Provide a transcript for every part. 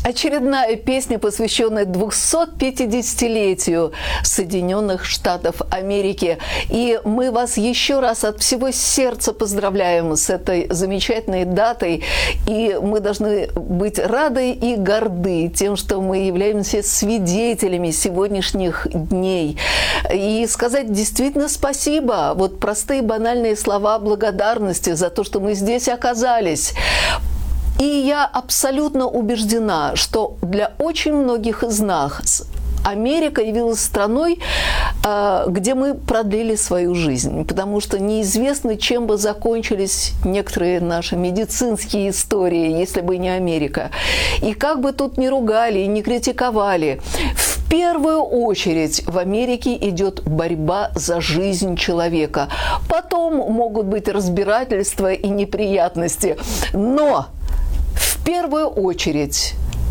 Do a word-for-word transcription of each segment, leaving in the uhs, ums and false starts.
Очередная песня, посвященная двухсот пятидесятилетию Соединенных Штатов Америки. И мы вас еще раз от всего сердца поздравляем с этой замечательной датой. И мы должны быть рады и горды тем, что мы являемся свидетелями сегодняшних дней. И сказать действительно спасибо. Вот простые банальные слова благодарности за то, что мы здесь оказались. И я абсолютно убеждена, что для очень многих из нас Америка явилась страной, где мы продлили свою жизнь, потому что неизвестно, чем бы закончились некоторые наши медицинские истории, если бы не Америка. И как бы тут ни ругали и ни критиковали, в первую очередь в Америке идет борьба за жизнь человека. Потом могут быть разбирательства и неприятности, но в первую очередь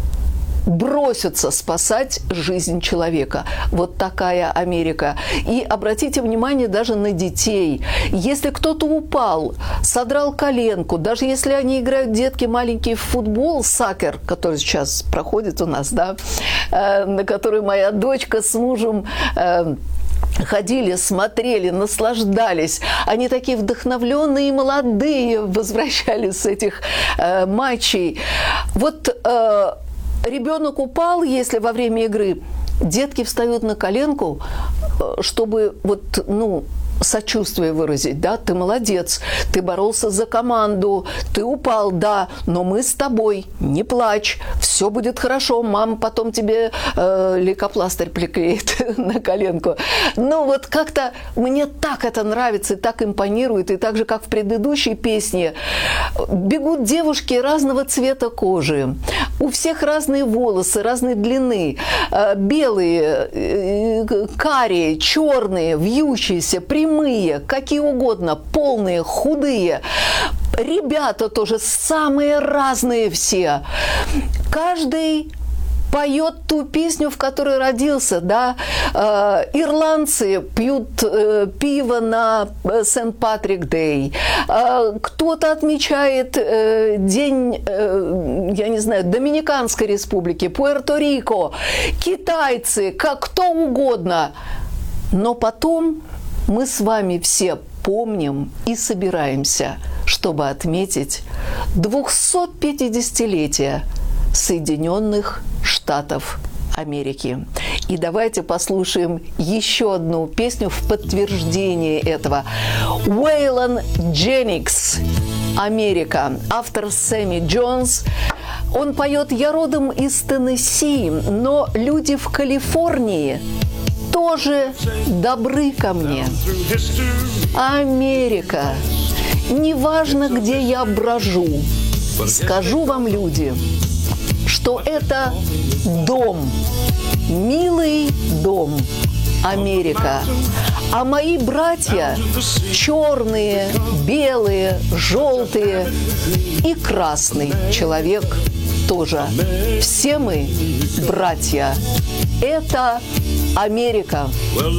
бросятся спасать жизнь человека. Вот такая Америка. И обратите внимание даже на детей. Если кто-то упал, содрал коленку, даже если они играют, детки маленькие, в футбол, сакер, который сейчас проходит у нас, да, э, на который моя дочка с мужем э, ходили, смотрели, наслаждались. Они такие вдохновленные и молодые возвращались с этих э, матчей. Вот э, ребенок упал, если во время игры, детки встают на коленку, чтобы вот, ну, сочувствие выразить, да, ты молодец, ты боролся за команду, ты упал, да, но мы с тобой, не плачь, все будет хорошо, мама потом тебе э, лейкопластырь приклеит на коленку. Ну вот как-то мне так это нравится и так импонирует, и так же, как в предыдущей песне, бегут девушки разного цвета кожи, у всех разные волосы, разной длины, э, белые, э, карие, черные, вьющиеся, прямые, прямые, какие угодно, полные, худые. Ребята тоже самые разные все. Каждый поет ту песню, в которой родился, да. Э, ирландцы пьют э, пиво на Сент-Патрик-Дэй. Э, кто-то отмечает э, день, э, я не знаю, Доминиканской республики, Пуэрто-Рико. Китайцы, как кто угодно. Но потом мы с вами все помним и собираемся, чтобы отметить двухсотпятидесятилетие Соединенных Штатов Америки. И давайте послушаем еще одну песню в подтверждение этого. Уэйлон Дженнингс, «Америка». Автор Сэмми Джонс. Он поет: «Я родом из Теннесси, но люди в Калифорнии тоже добры ко мне. Америка, неважно, где я брожу, скажу вам, люди, что это дом, милый дом, Америка. А мои братья черные, белые, желтые и красный человек тоже. Все мы братья. Это Америка».